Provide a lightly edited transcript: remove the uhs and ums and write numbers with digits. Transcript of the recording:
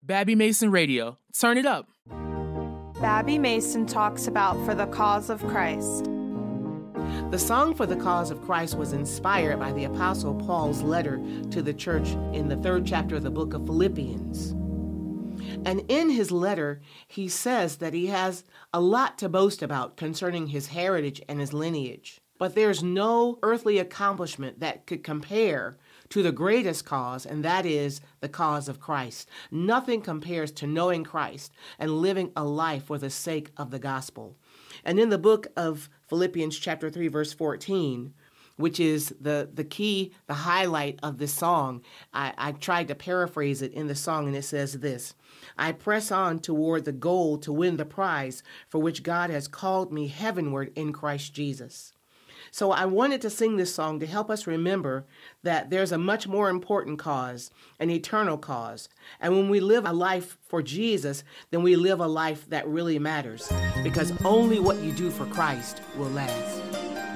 Babby Mason Radio. Turn it up. Babby Mason talks about For the Cause of Christ. The song For the Cause of Christ was inspired by the Apostle Paul's letter to the church in the 3rd chapter of the book of Philippians. And in his letter, he says that he has a lot to boast about concerning his heritage and his lineage. But there's no earthly accomplishment that could compare to the greatest cause, and that is the cause of Christ. Nothing compares to knowing Christ and living a life for the sake of the gospel. And in the book of Philippians chapter 3, verse 14, which is the key, the highlight of this song, I tried to paraphrase it in the song, and it says this: I press on toward the goal to win the prize for which God has called me heavenward in Christ Jesus. So I wanted to sing this song to help us remember that there's a much more important cause, an eternal cause. And when we live a life for Jesus, then we live a life that really matters, because only what you do for Christ will last.